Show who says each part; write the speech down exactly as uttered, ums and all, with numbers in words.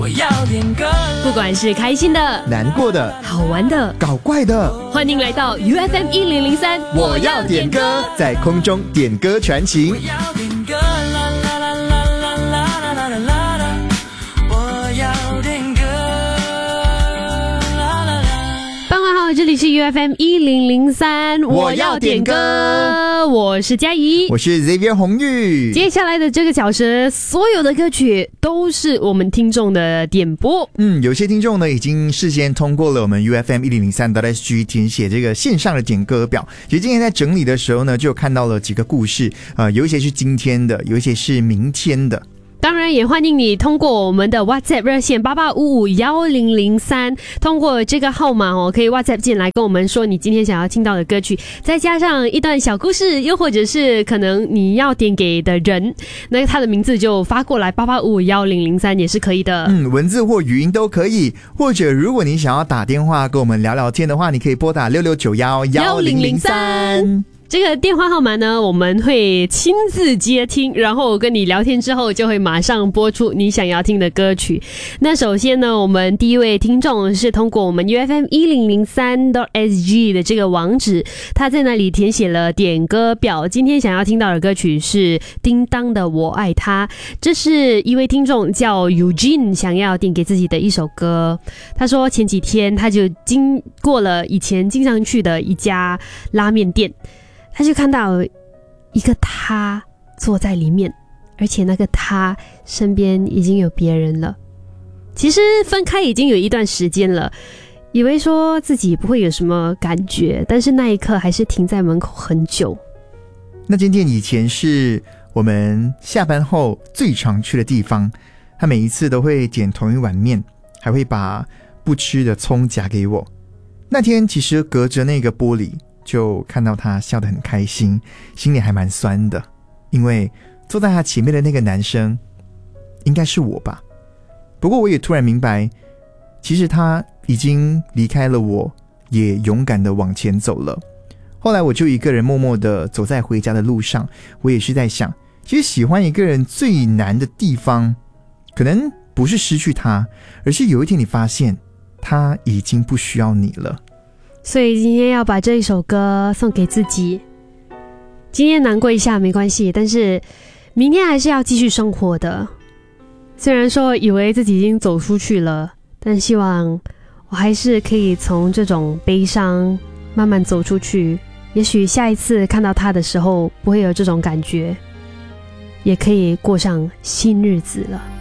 Speaker 1: 我要点歌，
Speaker 2: 不管是开心的、
Speaker 3: 难过的、
Speaker 2: 好玩的、
Speaker 3: 搞怪的，
Speaker 2: 欢迎来到 U F M 一零零三，
Speaker 3: 我要点歌，在空中点歌传情。
Speaker 1: 我要点歌，啦啦啦啦啦啦啦啦啦啦，我要点歌，啦啦啦。
Speaker 2: 傍晚好，这里是 U F M 一零零三，
Speaker 3: 我要点歌，
Speaker 2: 我是佳怡，
Speaker 3: 我是 Xavier 红玉。
Speaker 2: 接下来的这个小时，所有的歌曲都是我们听众的点播。
Speaker 3: 嗯，有些听众呢已经事先通过了我们 U F M 一零零三 S G 填写这个线上的点歌表。其实今天在整理的时候呢，就有看到了几个故事，呃，有一些是今天的，有一些是明天的。
Speaker 2: 当然也欢迎你通过我们的 WhatsApp 热线八八五五一零零三，通过这个号码哦，可以 WhatsApp 进来跟我们说你今天想要听到的歌曲，再加上一段小故事，又或者是可能你要点给的人，那他的名字就发过来八八五五一零零三也是可以的。
Speaker 3: 嗯，文字或语音都可以，或者如果你想要打电话跟我们聊聊天的话，你可以拨打六六九一一零零三。
Speaker 2: 这个电话号码呢，我们会亲自接听，然后跟你聊天之后就会马上播出你想要听的歌曲。那首先呢，我们第一位听众是通过我们 U F M 一零零三 S G 的这个网址，他在那里填写了点歌表。今天想要听到的歌曲是叮当的我爱他，这是一位听众叫 Eugene 想要点给自己的一首歌。他说前几天他就经过了以前经常去的一家拉面店，他就看到一个他坐在里面，而且那个他身边已经有别人了。其实分开已经有一段时间了，以为说自己不会有什么感觉，但是那一刻还是停在门口很久。
Speaker 3: 那间店以前是我们下班后最常去的地方，他每一次都会点同一碗面，还会把不吃的葱夹给我。那天其实隔着那个玻璃就看到他笑得很开心，心里还蛮酸的，因为坐在他前面的那个男生应该是我吧。不过我也突然明白，其实他已经离开了我，也勇敢地往前走了。后来我就一个人默默地走在回家的路上，我也是在想，其实喜欢一个人最难的地方，可能不是失去他，而是有一天你发现他已经不需要你了。
Speaker 2: 所以今天要把这一首歌送给自己。今天难过一下没关系，但是明天还是要继续生活的。虽然说以为自己已经走出去了，但希望我还是可以从这种悲伤慢慢走出去。也许下一次看到他的时候不会有这种感觉，也可以过上新日子了。